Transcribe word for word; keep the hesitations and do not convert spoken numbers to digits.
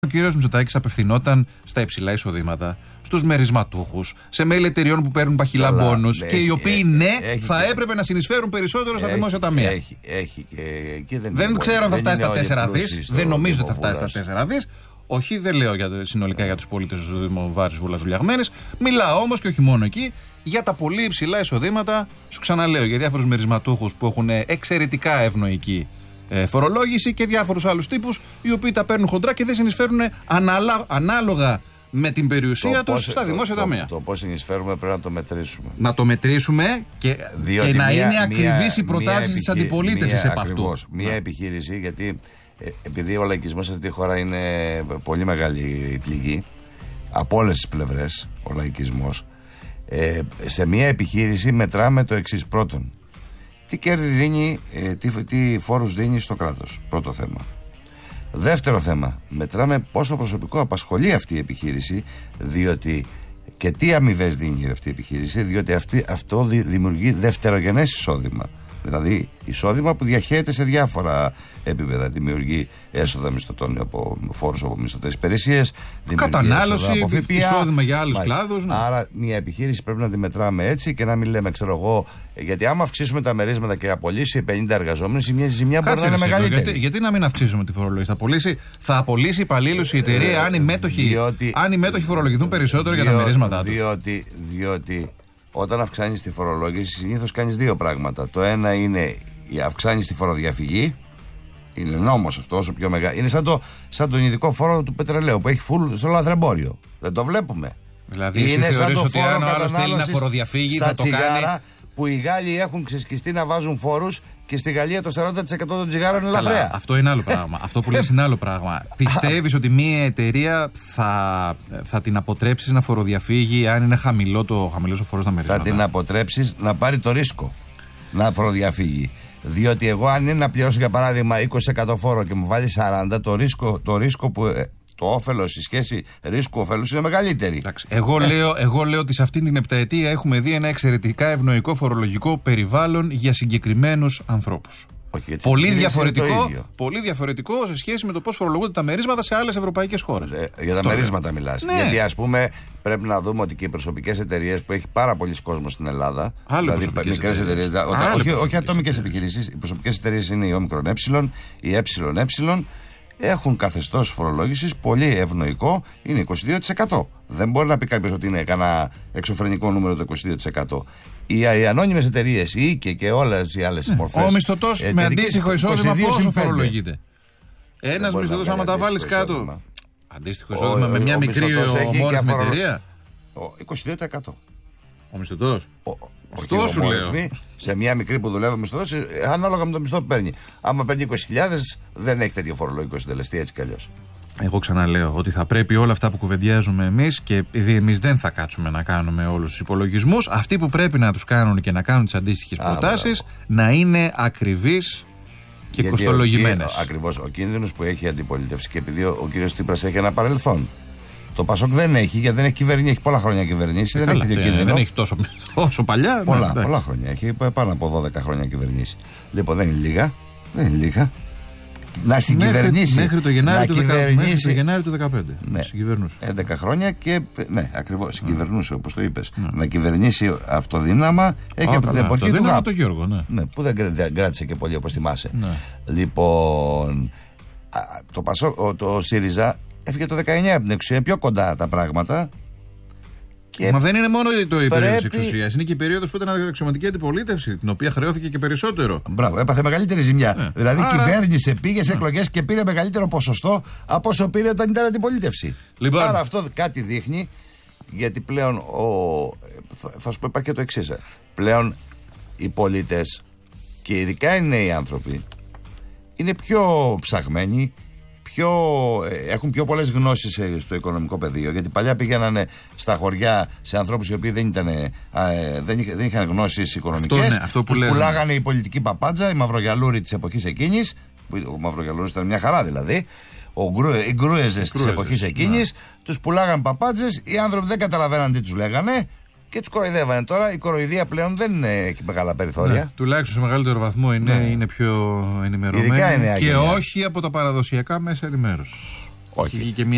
Ο κύριος Μητσοτάκης απευθυνόταν στα υψηλά εισοδήματα, στους μερισματούχους, σε mail εταιριών που παίρνουν παχυλά μπόνους και οι οποίοι, ναι, έχει, θα έχει, έπρεπε να συνεισφέρουν περισσότερο στα έχει, δημόσια ταμεία. Έχει, έχει, και, και δεν δεν ξέρω αν θα φτάσει στα τέσσερα δις. Δεν νομίζω ότι θα φτάσει στα τέσσερα δις. Όχι, δεν λέω για, συνολικά για τους πολίτες του Δήμου Βάρης Βούλας Δουλιαγμένης. Μιλάω όμως και όχι μόνο εκεί για τα πολύ υψηλά εισοδήματα. Σου ξαναλέω για διάφορους μερισματούχους που έχουν εξαιρετικά ευνοϊκή φορολόγηση και διάφορους άλλους τύπους οι οποίοι τα παίρνουν χοντρά και δεν συνεισφέρουν ανάλα, ανάλογα με την περιουσία τους στα δημόσια το, ταμεία. Το, το πώς συνεισφέρουμε πρέπει να το μετρήσουμε. Να το μετρήσουμε και, και να μία, είναι ακριβείς οι προτάσεις της αντιπολίτευσης επ' αυτού. Μία επιχείρηση, γιατί ε, επειδή ο λαϊκισμός σε αυτή τη χώρα είναι πολύ μεγάλη πληγή από όλες τις πλευρές, ο λαϊκισμός, ε, σε μία επιχείρηση μετράμε το εξής. Πρώτον, τι κέρδη δίνει, ε, τι, τι φόρους δίνει στο κράτος. Πρώτο θέμα. Δεύτερο θέμα, μετράμε πόσο προσωπικό απασχολεί αυτή η επιχείρηση, διότι και τι αμοιβές δίνει αυτή η επιχείρηση, διότι αυτή, αυτό δημιουργεί δευτερογενές εισόδημα. Δηλαδή, εισόδημα που διαχέεται σε διάφορα επίπεδα. Δημιουργεί έσοδα μισθωτών από φόρους από μισθωτές υπηρεσίες, κατανάλωση, από ΦΠΑ, εισόδημα για άλλους κλάδους. Ναι. Άρα, μια επιχείρηση πρέπει να τη μετράμε έτσι και να μην λέμε, ξέρω εγώ, γιατί άμα αυξήσουμε τα μερίσματα και απολύσει πενήντα εργαζόμενους, η μια ζημιά μπορεί να είναι μεγαλύτερη. Γιατί, γιατί να μην αυξήσουμε τη φορολόγηση? Θα απολύσει, θα απολύσει υπαλλήλους η εταιρεία ε, αν οι μέτοχοι, διότι, αν οι μέτοχοι φορολογηθούν περισσότερο διότι, για τα μερίσματά τους. Διότι. διότι Όταν αυξάνεις τη φορολόγηση, συνήθως κάνεις δύο πράγματα. Το ένα είναι αυξάνεις τη φοροδιαφυγή. Είναι νόμος αυτό, όσο πιο μεγάλο. Είναι σαν, το, σαν τον ειδικό φόρο του πετρελαίου που έχει φουλ στο λαθρεμπόριο. Δεν το βλέπουμε. Δηλαδή, είναι σαν το ότι αν ο άλλος θέλει να φοροδιαφύγει, θα το τσιγάρα, κάνει. Που οι Γάλλοι έχουν ξεσκιστεί να βάζουν φόρους και στη Γαλλία το σαράντα τοις εκατό των τσιγάρων είναι λαθρέα. Αυτό είναι άλλο πράγμα. Αυτό που λες είναι άλλο πράγμα. Πιστεύεις ότι μια εταιρεία θα, θα την αποτρέψεις να φοροδιαφύγει αν είναι χαμηλό το, χαμηλός ο φόρος στα μερίσματα? Θα την αποτρέψεις να πάρει το ρίσκο να φοροδιαφύγει. Διότι εγώ, αν είναι να πληρώσω για παράδειγμα είκοσι τοις εκατό φόρο και μου βάλει σαράντα τοις εκατό, το ρίσκο, το ρίσκο που. Το όφελος, η σχέση ρίσκου-όφελους είναι μεγαλύτερη. Εντάξει, εγώ, λέω, εγώ λέω ότι σε αυτήν την επταετία έχουμε δει ένα εξαιρετικά ευνοϊκό φορολογικό περιβάλλον για συγκεκριμένους ανθρώπους. Όχι, έτσι, πολύ, διαφορετικό, πολύ διαφορετικό σε σχέση με το πώς φορολογούνται τα μερίσματα σε άλλες ευρωπαϊκές χώρες. Ε, για τα μερίσματα μιλάς. Ναι. Γιατί ας πούμε πρέπει να δούμε ότι και οι προσωπικές εταιρείες που έχει πάρα πολλοί κόσμο στην Ελλάδα. Άλλο δηλαδή μικρές εταιρείες. Όχι, όχι ατομικές επιχειρήσεις. Οι προσωπικές εταιρείες είναι η όμικρον, η ε, έχουν καθεστώς φορολόγησης πολύ ευνοϊκό, είναι είκοσι δύο τοις εκατό. Δεν μπορεί να πει κάποιος ότι είναι κανένα εξωφρενικό νούμερο το είκοσι δύο τοις εκατό. Οι, οι ανώνυμες εταιρείες, οι ΙΚΕ και όλες οι άλλες ναι, μορφές. Ο μισθωτός με αντίστοιχο εισόδημα πόσο φορολογείται? Ένας μισθωτός, άμα τα βάλεις κάτω. Αντίστοιχο εισόδημα με μια μικρή ομόρφη εταιρεία. είκοσι δύο τοις εκατό. Ο μισθωτός. Αυτό σου λέω. Σε μια μικρή που δουλεύει μισθωτός, ανάλογα με το μισθό που παίρνει. Άμα παίρνει είκοσι χιλιάδες, δεν έχει τέτοιο φορολογικό συντελεστή έτσι κι αλλιώς. Εγώ ξαναλέω ότι θα πρέπει όλα αυτά που κουβεντιάζουμε εμείς, και επειδή εμείς δεν θα κάτσουμε να κάνουμε όλους τους υπολογισμούς, αυτοί που πρέπει να τους κάνουν και να κάνουν τις αντίστοιχες προτάσεις να είναι ακριβείς και κοστολογημένες. Ακριβώς. Ο κίνδυνος που έχει η αντιπολίτευση, και επειδή ο, ο κ. Τσίπρας έχει ένα παρελθόν. Το Πασόκ δεν έχει, γιατί δεν έχει κυβερνήσει, έχει πολλά χρόνια κυβερνήσει. Δεν Καλά, έχει τέτοιο κίνδυνο. Δεν έχει τόσο, τόσο παλιά. Πολλά, ναι, πολλά χρόνια. Έχει πάνω από δώδεκα χρόνια κυβερνήσει. Λοιπόν, δεν είναι λίγα. Δεν είναι λίγα. Να συγκυβερνήσει. Μέχρι, μέχρι το Γενάρη του δεκαπέντε. δεκαπέντε Ναι. Συγκυβερνούσε. έντεκα χρόνια και. Ναι, ακριβώς. Συγκυβερνούσε, όπως το είπες. Mm. Να κυβερνήσει αυτοδύναμα έχει oh, από την εποχή του ΓΑΠ. Γιώργο, ναι. Ναι, που δεν κράτησε και πολύ, όπως θυμάσαι. Ναι. Λοιπόν. Το, Πασό, το ΣΥΡΙΖΑ έφυγε το δεκαεννιά από την εξουσία. Είναι πιο κοντά τα πράγματα. Και Μα δεν είναι μόνο το η πρέπει... περίοδος της εξουσίας, είναι και η περίοδος που ήταν αξιωματική αντιπολίτευση, την οποία χρεώθηκε και περισσότερο. Μπράβο, έπαθε μεγαλύτερη ζημιά. Ε. Δηλαδή, Άρα... κυβέρνησε, πήγε σε ε. εκλογές και πήρε μεγαλύτερο ποσοστό από όσο πήρε όταν ήταν αντιπολίτευση. Λοιπόν. Άρα αυτό κάτι δείχνει, γιατί πλέον. Ο... Θα σου πω, υπάρχει και το εξής. Πλέον οι πολίτες, και ειδικά οι νέοι άνθρωποι, είναι πιο ψαγμένοι. Πιο, έχουν πιο πολλές γνώσεις στο οικονομικό πεδίο. Γιατί παλιά πήγαιναν στα χωριά σε ανθρώπους οι οποίοι δεν, ήταν, δεν, είχαν, δεν είχαν γνώσεις οικονομικές. Αυτό, ναι, αυτό που τους πουλάγανε η πολιτική παπάντζα, η μαυρογιαλούρη της εποχής εκείνης. Ο μαυρογιαλούρης ήταν μια χαρά δηλαδή. Ο γκρου, οι γκρούεζες της εποχής εκείνης. Ναι. Τους πουλάγανε παπάντζες. Οι άνθρωποι δεν καταλαβαίναν τι τους λέγανε και τους κοροϊδεύανε. Τώρα η κοροϊδία πλέον δεν έχει μεγάλα περιθώρια. Ναι, τουλάχιστον σε μεγαλύτερο βαθμό είναι, ναι. είναι πιο ενημερωμένοι. Και όχι από τα παραδοσιακά μέσα ενημέρωσης. Όχι. Και μια